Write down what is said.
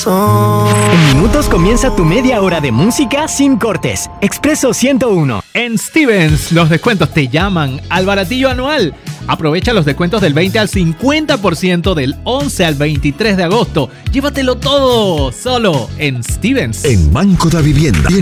En minutos comienza tu media hora de música sin cortes. Expreso 101. En Stevens, los descuentos te llaman al baratillo anual. Aprovecha los descuentos del 20 al 50% del 11 al 23 de agosto. Llévatelo todo, solo en Stevens. En Banco da Vivienda